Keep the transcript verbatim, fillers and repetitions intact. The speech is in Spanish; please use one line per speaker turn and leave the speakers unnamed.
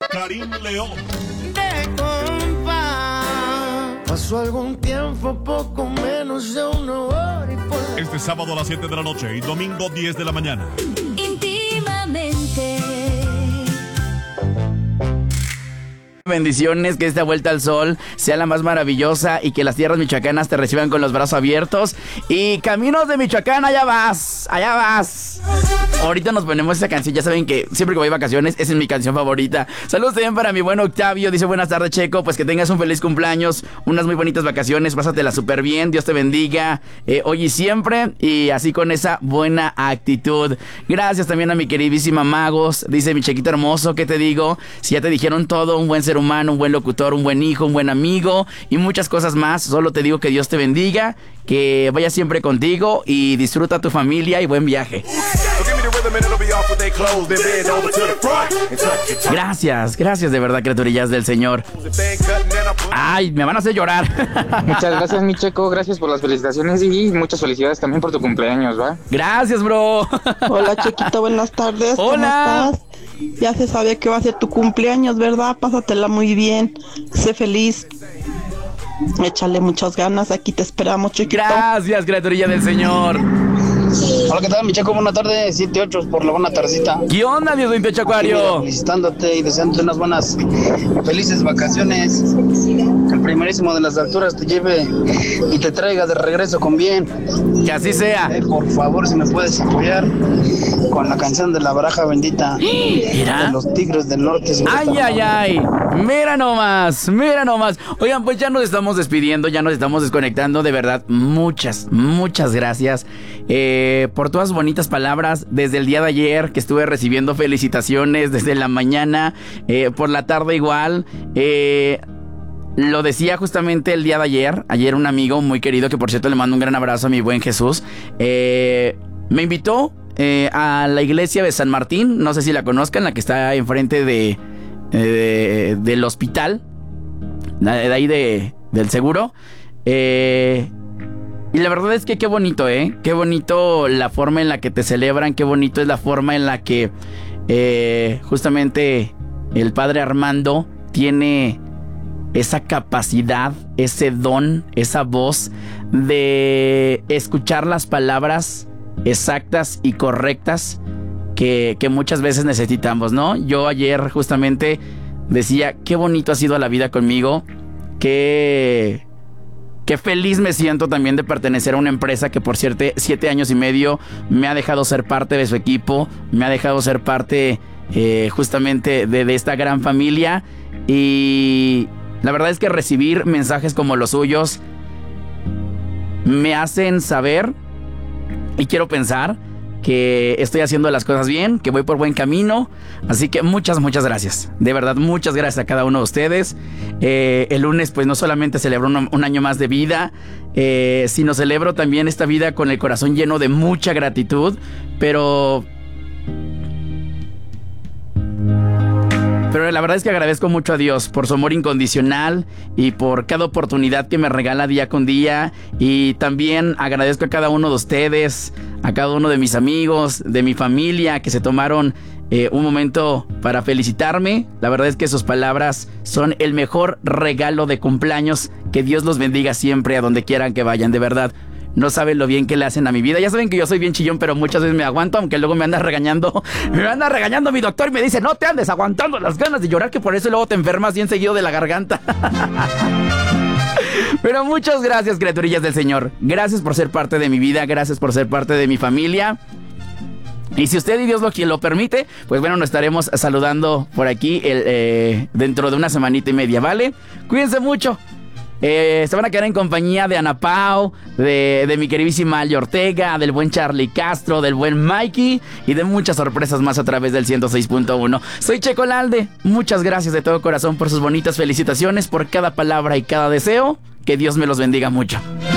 Karim León.
De compa, pasó algún tiempo, poco menos de una hora y por...
Este sábado a las siete de la noche y domingo diez de la mañana.
Íntimamente.
Bendiciones, que esta vuelta al sol sea la más maravillosa y que las tierras michoacanas te reciban con los brazos abiertos. Y caminos de Michoacán, allá vas, allá vas. Ahorita nos ponemos esa canción, ya saben que siempre que voy de vacaciones, esa es mi canción favorita. Saludos también para mi buen Octavio, dice buenas tardes Checo, pues que tengas un feliz cumpleaños, unas muy bonitas vacaciones, pásatela súper bien, Dios te bendiga, eh, hoy y siempre, y así con esa buena actitud. Gracias también a mi queridísima Magos, dice mi Chequito hermoso, ¿qué te digo? Si ya te dijeron todo, un buen ser humano, un buen locutor, un buen hijo, un buen amigo y muchas cosas más, solo te digo que Dios te bendiga, que vaya siempre contigo y disfruta tu familia y buen viaje. Gracias, gracias de verdad, criaturillas del Señor. Ay, me van a hacer llorar.
Muchas gracias, mi Checo, gracias por las felicitaciones y muchas felicidades también por tu cumpleaños, ¿va?
Gracias, bro.
Hola, Chequito, buenas tardes.
Hola.
¿Cómo estás? Ya se sabe que va a ser tu cumpleaños, ¿verdad? Pásatela muy bien, sé feliz. Échale muchas ganas, aquí te esperamos, Chequito.
Gracias, criaturilla del Señor.
Hola, ¿qué tal, mi Checo? Buena tarde, siete ocho por la buena tardecita.
¿Qué onda, Dios veintiocho Acuario?
Felicitándote y deseándote unas buenas, felices vacaciones. Que el primerísimo de las alturas te lleve y te traiga de regreso con bien.
Que así sea.
Eh, por favor, si me puedes apoyar con la canción de la baraja bendita.
¿Mira?
De los Tigres del Norte.
Ay, ay, ay. Mira nomás, mira nomás. Oigan, pues ya nos estamos despidiendo, ya nos estamos desconectando. De verdad, muchas, muchas gracias eh, por todas bonitas palabras. Desde el día de ayer que estuve recibiendo felicitaciones, desde la mañana, eh, por la tarde igual. Eh... Lo decía justamente el día de ayer. Ayer un amigo muy querido, que por cierto le mando un gran abrazo a mi buen Jesús, eh, me invitó eh, a la iglesia de San Martín. No sé si la conozcan, la que está enfrente de, eh, del hospital, de ahí de, del seguro. Eh, y la verdad es que qué bonito, ¿eh? Qué bonito la forma en la que te celebran. Qué bonito es la forma en la que eh, justamente el padre Armando tiene esa capacidad, ese don, esa voz de escuchar las palabras exactas y correctas que, que muchas veces necesitamos, ¿no? Yo ayer justamente decía, qué bonito ha sido la vida conmigo, qué, qué feliz me siento también de pertenecer a una empresa que por cierto, siete años y medio me ha dejado ser parte de su equipo, me ha dejado ser parte eh, justamente de, de esta gran familia. Y la verdad es que recibir mensajes como los suyos me hacen saber y quiero pensar que estoy haciendo las cosas bien, que voy por buen camino. Así que muchas, muchas gracias. De verdad, muchas gracias a cada uno de ustedes. Eh, el lunes pues no solamente celebro un, un año más de vida, eh, sino celebro también esta vida con el corazón lleno de mucha gratitud. Pero... Pero la verdad es que agradezco mucho a Dios por su amor incondicional y por cada oportunidad que me regala día con día. Y también agradezco a cada uno de ustedes, a cada uno de mis amigos, de mi familia, que se tomaron eh, un momento para felicitarme. La verdad es que sus palabras son el mejor regalo de cumpleaños. Que Dios los bendiga siempre a donde quieran que vayan, de verdad. No saben lo bien que le hacen a mi vida. Ya saben que yo soy bien chillón, pero muchas veces me aguanto, aunque luego me anda regañando. Me anda regañando mi doctor y me dice, no te andes aguantando las ganas de llorar, que por eso luego te enfermas bien seguido de la garganta. Pero muchas gracias, criaturillas del Señor. Gracias por ser parte de mi vida, gracias por ser parte de mi familia. Y si usted y Dios lo, lo permite, pues bueno, nos estaremos saludando por aquí el, eh, dentro de una semanita y media, ¿vale? Cuídense mucho. Eh, se van a quedar en compañía de Ana Pau, de, de mi queridísima Ali Ortega, del buen Charlie Castro, del buen Mikey y de muchas sorpresas más a través del ciento seis punto uno. Soy Checo Lalde, muchas gracias de todo corazón por sus bonitas felicitaciones, por cada palabra y cada deseo. Que Dios me los bendiga mucho.